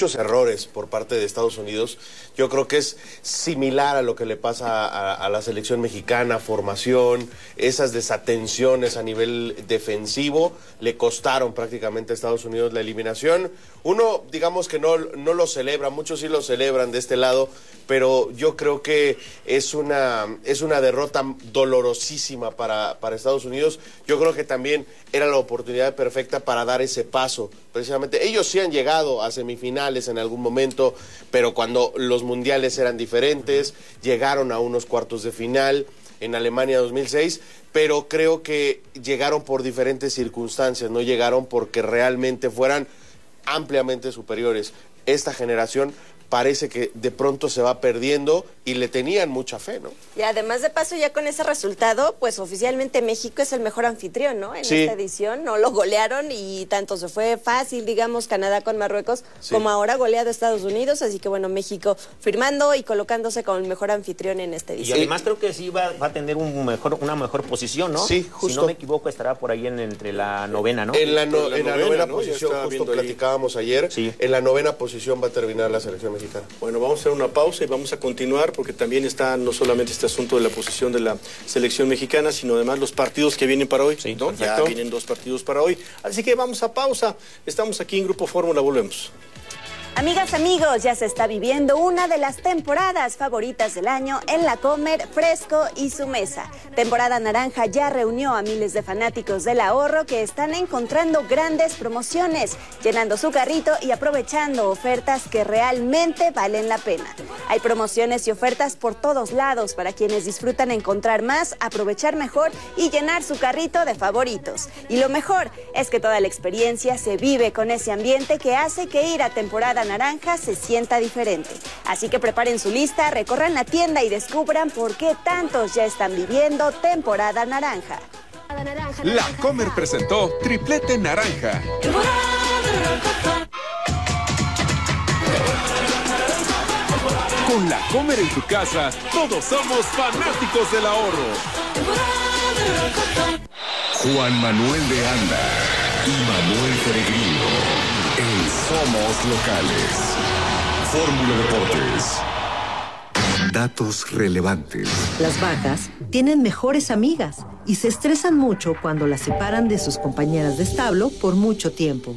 muchos errores por parte de Estados Unidos. Yo creo que es similar a lo que le pasa a la selección mexicana, formación, esas desatenciones a nivel defensivo, le costaron prácticamente a Estados Unidos la eliminación. Uno, digamos que no lo celebra, muchos sí lo celebran de este lado, pero yo creo que es una derrota dolorosísima para Estados Unidos. Yo creo que también era la oportunidad perfecta para dar ese paso. Precisamente, ellos sí han llegado a semifinales en algún momento, pero cuando los mundiales eran diferentes, llegaron a unos cuartos de final en Alemania 2006, pero creo que llegaron por diferentes circunstancias, no llegaron porque realmente fueran ampliamente superiores. Esta generación parece que de pronto se va perdiendo y le tenían mucha fe, ¿no? Y además de paso, ya con ese resultado, pues oficialmente México es el mejor anfitrión, ¿no? En esta edición, no lo golearon y tanto se fue fácil, digamos, Canadá con Marruecos, como ahora goleado Estados Unidos, así que bueno, México firmando y colocándose como el mejor anfitrión en esta edición. Y además creo que sí va a tener una mejor posición, ¿no? Sí, justo. Si no me equivoco, estará por ahí entre la novena, ¿no? En la novena ¿no? posición, justo platicábamos ayer, en la novena posición va a terminar la selección mexicana. Bueno, vamos a hacer una pausa y vamos a continuar porque también está no solamente este asunto de la posición de la selección mexicana, sino además los partidos que vienen para hoy, ¿no? Ya vienen 2 partidos para hoy. Así que vamos a pausa. Estamos aquí en Grupo Fórmula, volvemos. Amigas, amigos, ya se está viviendo una de las temporadas favoritas del año en La Comer, Fresco y Su Mesa. Temporada naranja ya reunió a miles de fanáticos del ahorro que están encontrando grandes promociones, llenando su carrito y aprovechando ofertas que realmente valen la pena. Hay promociones y ofertas por todos lados para quienes disfrutan encontrar más, aprovechar mejor y llenar su carrito de favoritos. Y lo mejor es que toda la experiencia se vive con ese ambiente que hace que ir a temporada naranja se sienta diferente. Así que preparen su lista, recorran la tienda y descubran por qué tantos ya están viviendo temporada naranja. La Comer presentó Triplete Naranja. Con La Comer en tu casa, todos somos fanáticos del ahorro. Juan Manuel de Anda y Manuel Peregrino. Somos locales. Fórmula Deportes. Datos relevantes. Las vacas tienen mejores amigas y se estresan mucho cuando las separan de sus compañeras de establo por mucho tiempo.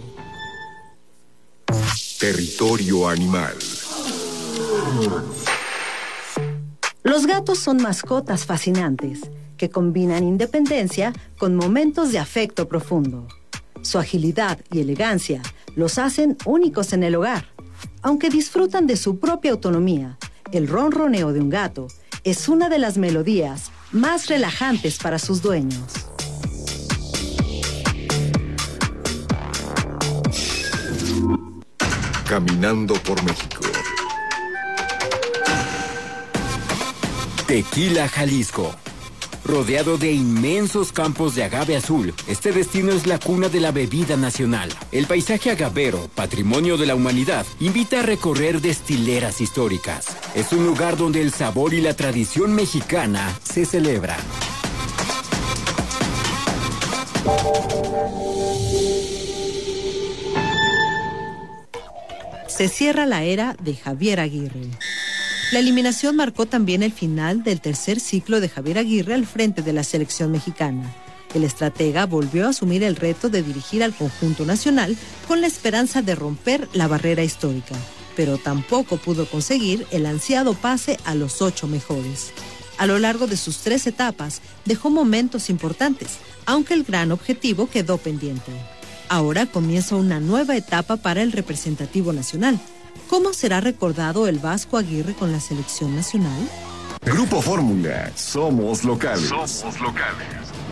Territorio animal. Los gatos son mascotas fascinantes que combinan independencia con momentos de afecto profundo. Su agilidad y elegancia los hacen únicos en el hogar. Aunque disfrutan de su propia autonomía, el ronroneo de un gato es una de las melodías más relajantes para sus dueños. Caminando por México. Tequila, Jalisco. Rodeado de inmensos campos de agave azul, este destino es la cuna de la bebida nacional. El paisaje agavero, patrimonio de la humanidad, invita a recorrer destileras históricas. Es un lugar donde el sabor y la tradición mexicana se celebran. Se cierra la era de Javier Aguirre. La eliminación marcó también el final del tercer ciclo de Javier Aguirre al frente de la selección mexicana. El estratega volvió a asumir el reto de dirigir al conjunto nacional con la esperanza de romper la barrera histórica, pero tampoco pudo conseguir el ansiado pase a los 8 mejores. A lo largo de sus 3 etapas dejó momentos importantes, aunque el gran objetivo quedó pendiente. Ahora comienza una nueva etapa para el representativo nacional. ¿Cómo será recordado el Vasco Aguirre con la selección nacional? Grupo Fórmula. Somos locales. Somos locales.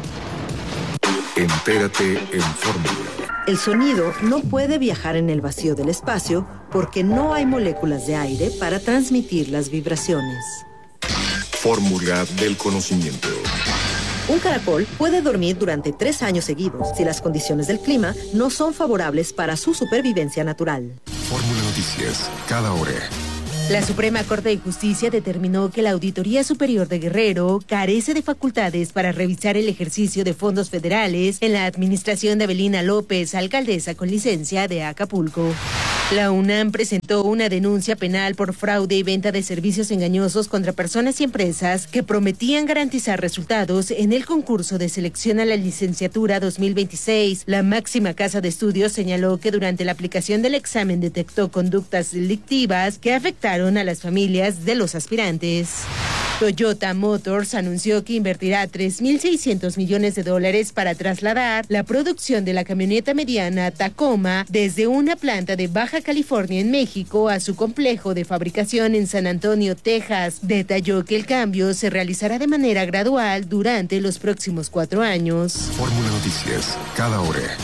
Entérate en Fórmula. El sonido no puede viajar en el vacío del espacio porque no hay moléculas de aire para transmitir las vibraciones. Fórmula del conocimiento. Un caracol puede dormir durante 3 años seguidos si las condiciones del clima no son favorables para su supervivencia natural. Fórmula Noticias, cada hora. La Suprema Corte de Justicia determinó que la Auditoría Superior de Guerrero carece de facultades para revisar el ejercicio de fondos federales en la administración de Avelina López, alcaldesa con licencia de Acapulco. La UNAM presentó una denuncia penal por fraude y venta de servicios engañosos contra personas y empresas que prometían garantizar resultados en el concurso de selección a la licenciatura 2026. La máxima casa de estudios señaló que durante la aplicación del examen detectó conductas delictivas que afectaron a las familias de los aspirantes. Toyota Motors anunció que invertirá $3.600 millones para trasladar la producción de la camioneta mediana Tacoma desde una planta de Baja California en México a su complejo de fabricación en San Antonio, Texas. Detalló que el cambio se realizará de manera gradual durante los próximos 4 años. Fórmula Noticias, cada hora.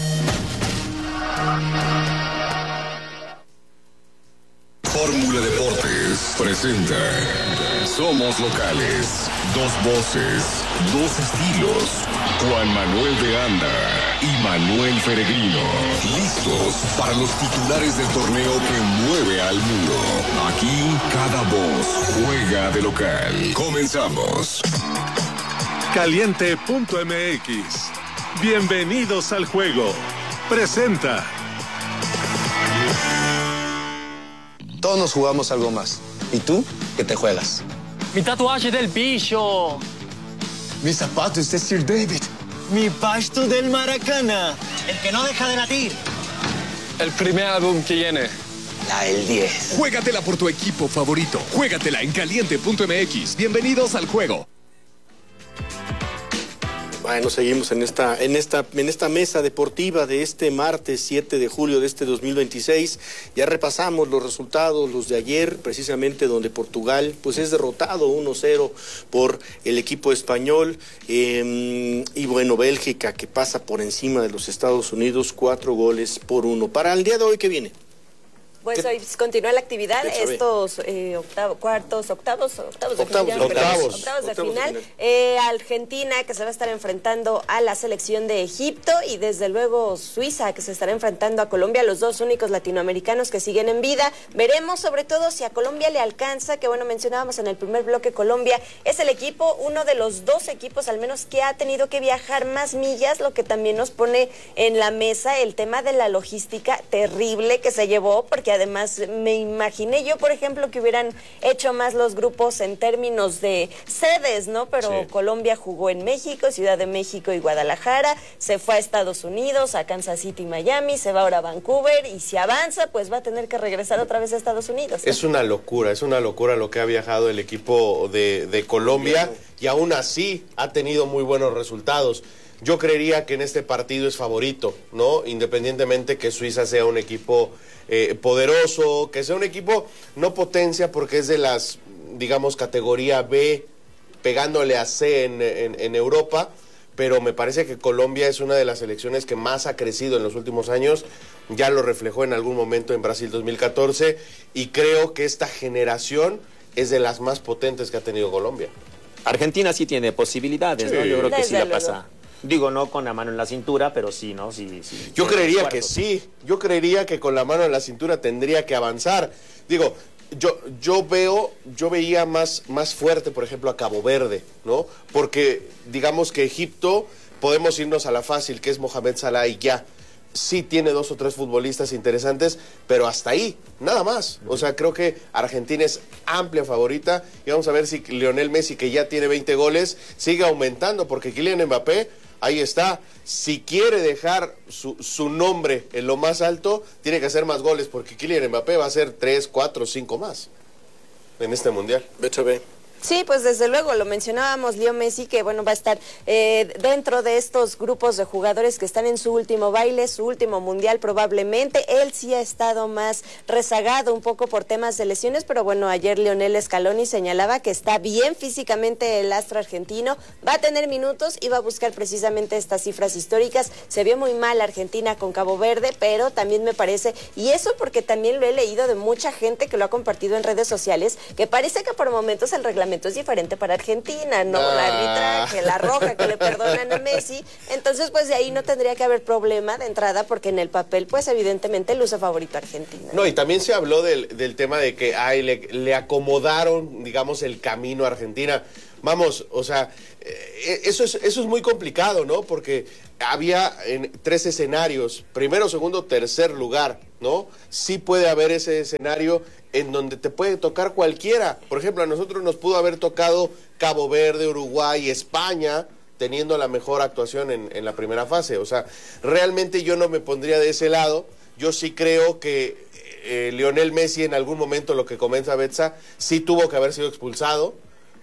Fórmula Deportes presenta Somos Locales. 2 voces, 2 estilos. Juan Manuel de Anda y Manuel Peregrino. Listos para los titulares del torneo que mueve al mundo. Aquí cada voz juega de local. Comenzamos. Caliente.mx. Bienvenidos al juego. Presenta. Todos nos jugamos algo más. ¿Y tú? ¿Qué te juegas? Mi tatuaje del pillo. Mis zapatos de Sir David. Mi pasto del Maracana. El que no deja de latir. El primer álbum que viene. La del 10. Juégatela por tu equipo favorito. Juégatela en Caliente.mx. Bienvenidos al juego. Bueno, seguimos en esta mesa deportiva de este martes 7 de julio de este 2026. Ya repasamos los resultados, los de ayer, precisamente donde Portugal pues es derrotado 1-0 por el equipo español. Y bueno, Bélgica que pasa por encima de los Estados Unidos 4-1. Para el día de hoy, ¿qué viene? Pues hoy continúa la actividad, estos octavos de final. Argentina que se va a estar enfrentando a la selección de Egipto y desde luego Suiza que se estará enfrentando a Colombia, los 2 únicos latinoamericanos que siguen en vida. Veremos sobre todo si a Colombia le alcanza, que bueno, mencionábamos en el primer bloque, Colombia es el equipo, uno de los 2 equipos al menos que ha tenido que viajar más millas, lo que también nos pone en la mesa el tema de la logística terrible que se llevó, porque además me imaginé yo, por ejemplo, que hubieran hecho más los grupos en términos de sedes, ¿no? Pero sí. Colombia jugó en México, Ciudad de México y Guadalajara, se fue a Estados Unidos, a Kansas City, Miami, se va ahora a Vancouver y si avanza, pues va a tener que regresar otra vez a Estados Unidos, ¿no? Es una locura lo que ha viajado el equipo de Colombia y aún así ha tenido muy buenos resultados. Yo creería que en este partido es favorito, ¿no? Independientemente que Suiza sea un equipo poderoso, que sea un equipo no potencia porque es de las, digamos, categoría B, pegándole a C en Europa, pero me parece que Colombia es una de las selecciones que más ha crecido en los últimos años, ya lo reflejó en algún momento en Brasil 2014, y creo que esta generación es de las más potentes que ha tenido Colombia. Argentina sí tiene posibilidades, sí, ¿no? Yo creo que sí la pasa. Digo, no con la mano en la cintura, pero sí, ¿no? Sí, yo creería que sí. Yo creería que con la mano en la cintura tendría que avanzar. Digo, yo veía más fuerte, por ejemplo, a Cabo Verde, ¿no? Porque digamos que Egipto, podemos irnos a la fácil, que es Mohamed Salah y ya. Sí tiene 2 o 3 futbolistas interesantes, pero hasta ahí, nada más. O sea, creo que Argentina es amplia favorita y vamos a ver si Lionel Messi, que ya tiene 20 goles, sigue aumentando, porque Kylian Mbappé, ahí está. Si quiere dejar su nombre en lo más alto, tiene que hacer más goles, porque Kylian Mbappé va a hacer 3, 4, 5 más en este mundial. BHB. Sí, pues desde luego, lo mencionábamos, Leo Messi, que bueno, va a estar dentro de estos grupos de jugadores que están en su último baile, su último mundial probablemente. Él sí ha estado más rezagado un poco por temas de lesiones, pero bueno, ayer Lionel Scaloni señalaba que está bien físicamente el astro argentino, va a tener minutos y va a buscar precisamente estas cifras históricas. Se vio muy mal Argentina con Cabo Verde, pero también me parece, y eso porque también lo he leído de mucha gente que lo ha compartido en redes sociales, que parece que por momentos el reglamento es diferente para Argentina, ¿no? El arbitraje, la roja que le perdonan a Messi. Entonces, pues de ahí no tendría que haber problema de entrada, porque en el papel, pues evidentemente luce favorito a Argentina. No, y también se habló del tema de que le acomodaron, digamos, el camino a Argentina. Vamos, o sea, eso es muy complicado, ¿no? Porque había 3 escenarios, primero, segundo, tercer lugar, ¿no? Sí puede haber ese escenario en donde te puede tocar cualquiera. Por ejemplo, a nosotros nos pudo haber tocado Cabo Verde, Uruguay, España, teniendo la mejor actuación en la primera fase. O sea, realmente yo no me pondría de ese lado. Yo sí creo que Lionel Messi en algún momento, lo que comenta Betsa, sí tuvo que haber sido expulsado.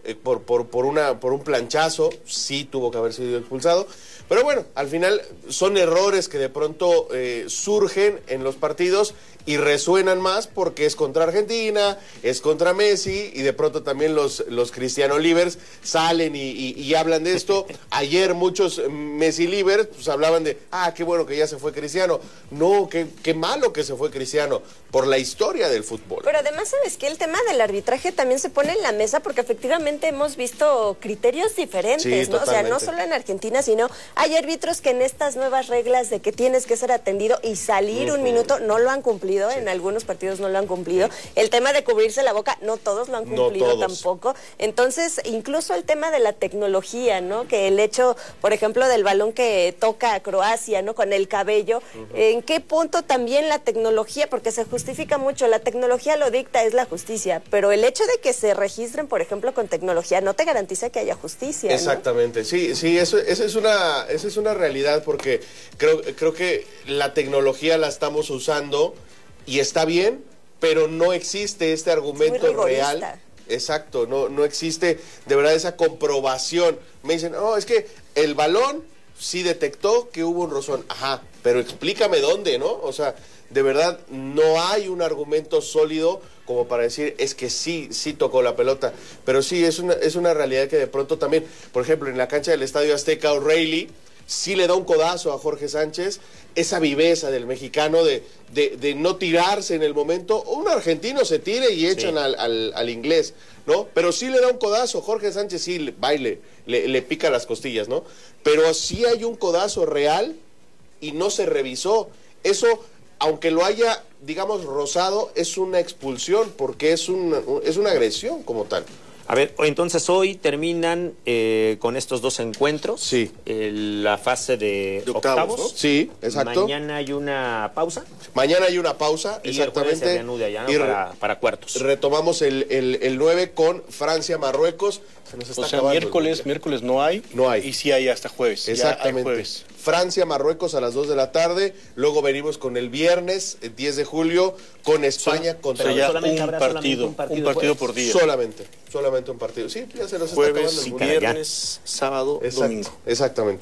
Por un planchazo, sí tuvo que haber sido expulsado. Pero bueno, al final son errores que de pronto surgen en los partidos y resuenan más porque es contra Argentina, es contra Messi, y de pronto también los Cristiano Livers salen y hablan de esto. Ayer muchos Messi Livers pues hablaban de, qué bueno que ya se fue Cristiano. No, qué malo que se fue Cristiano, por la historia del fútbol. Pero además, ¿sabes qué? El tema del arbitraje también se pone en la mesa porque efectivamente hemos visto criterios diferentes, sí, ¿no? O sea, no solo en Argentina, sino hay árbitros que en estas nuevas reglas de que tienes que ser atendido y salir un minuto no lo han cumplido. Sí. En algunos partidos no lo han cumplido. Sí. El tema de cubrirse la boca, no todos lo han cumplido tampoco. Entonces, incluso el tema de la tecnología, ¿no? Que el hecho, por ejemplo, del balón que toca a Croacia, ¿no? Con el cabello, ¿en qué punto también la tecnología? Porque se justifica mucho, la tecnología lo dicta, es la justicia, pero el hecho de que se registren, por ejemplo, con tecnología, no te garantiza que haya justicia, ¿no? Exactamente, sí, esa es una realidad, porque creo que la tecnología la estamos usando y está bien, pero no existe este argumento real. Exacto, no existe de verdad esa comprobación. Me dicen, es que el balón sí detectó que hubo un rozón. Ajá, pero explícame dónde, ¿no? O sea, de verdad no hay un argumento sólido como para decir, es que sí tocó la pelota. Pero sí, es una realidad que de pronto también, por ejemplo, en la cancha del Estadio Azteca, O'Reilly sí le da un codazo a Jorge Sánchez, esa viveza del mexicano de no tirarse en el momento. Un argentino se tire y echan al inglés, ¿no? Pero sí le da un codazo, Jorge Sánchez sí le pica las costillas, ¿no? Pero sí hay un codazo real y no se revisó. Eso, aunque lo haya, digamos, rozado, es una expulsión, porque es una agresión como tal. A ver, entonces hoy terminan con estos dos encuentros. Sí. La fase de octavos, ¿no? Sí, exacto. Mañana hay una pausa. Mañana hay una pausa, y exactamente. El jueves se reanuda ya, ¿no? Para cuartos. Retomamos el 9 con Francia-Marruecos. Se nos está acabando. Miércoles no hay. No hay. Y sí hay hasta jueves. Exactamente. Jueves. Francia-Marruecos a las 2 de la tarde. Luego venimos con el viernes, el 10 de julio, con España contra... Un partido por día. Solamente un partido. Sí, ya se nos está acabando el mundo. Viernes, sábado, domingo. Exactamente.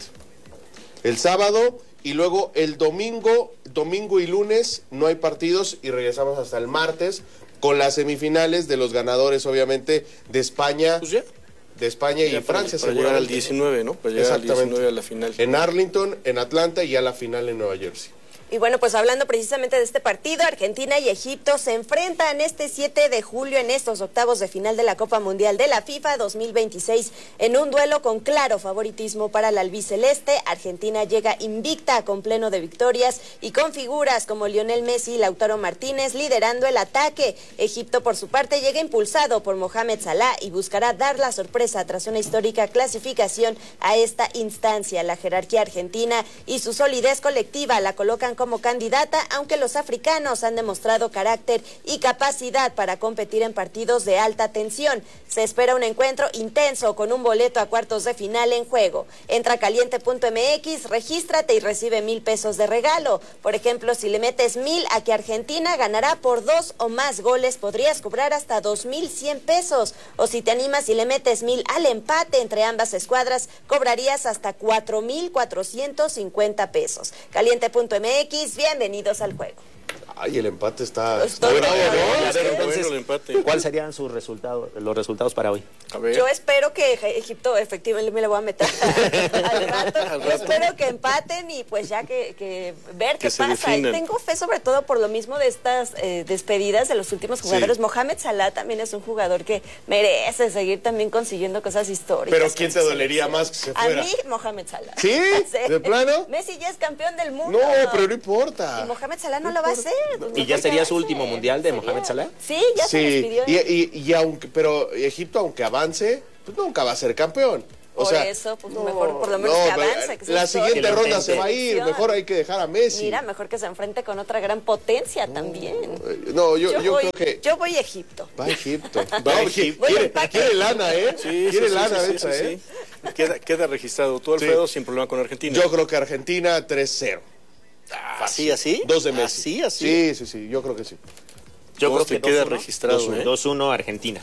El sábado y luego el domingo y lunes no hay partidos y regresamos hasta el martes con las semifinales de los ganadores, obviamente, de España. Pues ya. De España y Francia, para llegar al 19, ¿no? Para llegar al 19 a la final. En Arlington, en Atlanta y a la final en Nueva Jersey. Y bueno, pues hablando precisamente de este partido, Argentina y Egipto se enfrentan este 7 de julio en estos octavos de final de la Copa Mundial de la FIFA 2026 en un duelo con claro favoritismo para el albiceleste. Argentina llega invicta con pleno de victorias y con figuras como Lionel Messi y Lautaro Martínez liderando el ataque. Egipto, por su parte, llega impulsado por Mohamed Salah y buscará dar la sorpresa tras una histórica clasificación a esta instancia. La jerarquía argentina y su solidez colectiva la colocan como candidata, aunque los africanos han demostrado carácter y capacidad para competir en partidos de alta tensión. Se espera un encuentro intenso con un boleto a cuartos de final en juego. Entra a caliente.mx, regístrate y recibe 1,000 pesos de regalo. Por ejemplo, si le metes 1,000 a que Argentina ganará por 2 o más goles, podrías cobrar hasta 2,100 pesos. O si te animas y le metes 1,000 al empate entre ambas escuadras, cobrarías hasta 4,450 pesos. Caliente.mx, bienvenidos al juego. Ay, el empate está bravo, ¿no? A ver, entonces, ¿cuáles serían los resultados para hoy? A ver. Yo espero que Egipto, efectivamente, me lo voy a meter al rato. Yo espero que empaten y pues ya que ver qué pasa. Defienden. Tengo fe sobre todo por lo mismo de estas despedidas de los últimos jugadores. Sí. Mohamed Salah también es un jugador que merece seguir también consiguiendo cosas históricas. Pero ¿quién te dolería más que se fuera? A mí, Mohamed Salah. ¿Sí? ¿De plano? Messi ya es campeón del mundo. No, pero no importa. Y Mohamed Salah no lo va a hacer. ¿Y ya sería su último mundial de Mohamed Salah? Sí, ya se despidió. Pero Egipto, aunque avance, pues nunca va a ser campeón. O sea, eso, pues mejor por lo menos que avance. Que la siguiente ronda se va a ir, mejor hay que dejar a Messi. Mira, mejor que se enfrente con otra gran potencia también. No, yo creo que... Yo voy a Egipto. Va a Egipto. Va a Egipto. Quiere lana, ¿eh? Sí, quiere lana, sí. Queda registrado. Tú, Alfredo, sin problema con Argentina. Yo creo que Argentina 3-0. ¿Así? 2 de Messi. ¿Así? Sí, yo creo que sí. Yo creo que queda registrado. 2-1 Argentina.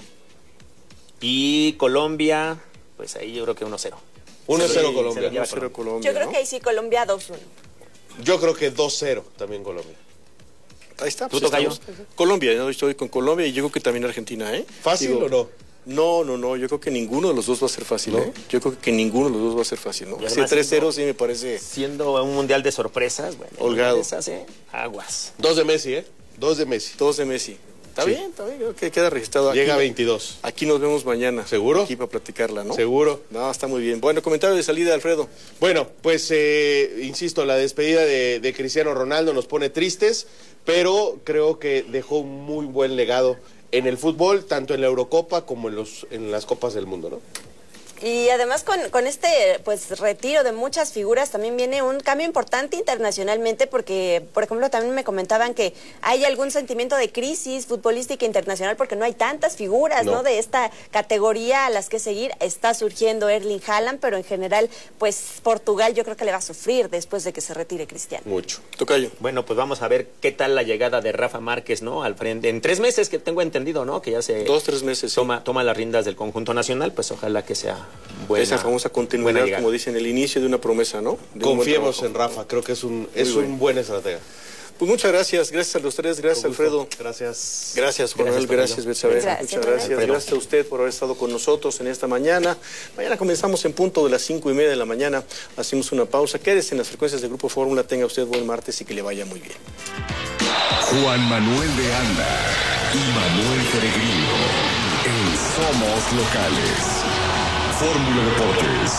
Y Colombia, pues ahí yo creo que 1-0. 1-0 Colombia. 1-0 Colombia. Yo creo que ahí sí, Colombia 2-1. Yo creo que 2-0 también Colombia. Ahí está. ¿Tú, tocayo? Colombia, yo estoy con Colombia y yo creo que también Argentina, ¿eh? ¿Fácil o no? No, yo creo que ninguno de los dos va a ser fácil, ¿eh? Yo creo que ninguno de los dos va a ser fácil, ¿no? Ese 3-0 sí me parece... Siendo un mundial de sorpresas, bueno. Holgado. Aguas. 2 de Messi, ¿eh? 2 de Messi. 2 de Messi. Está bien, creo que queda registrado aquí. Llega a 22. Aquí nos vemos mañana. ¿Seguro? Aquí para platicarla, ¿no? ¿Seguro? No, está muy bien. Bueno, comentario de salida, Alfredo. Bueno, pues, insisto, la despedida de Cristiano Ronaldo nos pone tristes, pero creo que dejó un muy buen legado en el fútbol, tanto en la Eurocopa como en las Copas del Mundo, ¿no? Y además con este pues retiro de muchas figuras también viene un cambio importante internacionalmente porque, por ejemplo, también me comentaban que hay algún sentimiento de crisis futbolística internacional porque no hay tantas figuras, ¿no? De esta categoría a las que seguir. Está surgiendo Erling Haaland, pero en general, pues Portugal yo creo que le va a sufrir después de que se retire Cristiano. Mucho. Tocayo. Bueno, pues vamos a ver qué tal la llegada de Rafa Márquez, ¿no? Al frente. En 3 meses que tengo entendido, ¿no? Que ya se... 2-3 meses, toma las riendas del conjunto nacional, pues ojalá que sea buena. Esa famosa continuidad, como dicen, el inicio de una promesa, ¿no? Confiemos en Rafa, creo que es un buen estratega. Pues muchas gracias a los tres, gracias Alfredo. Gracias. Gracias, Juan, gracias Betsabe. Muchas gracias. Gracias a usted por haber estado con nosotros en esta mañana. Mañana comenzamos en punto de las 5:30 de la mañana. Hacemos una pausa. Quédese en las frecuencias de Grupo Fórmula. Tenga usted buen martes y que le vaya muy bien. Juan Manuel de Anda y Manuel Peregrino en Somos Locales. Fórmula Deportes.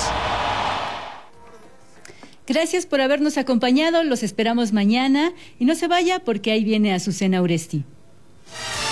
Gracias por habernos acompañado, los esperamos mañana y no se vaya porque ahí viene Azucena Oresti.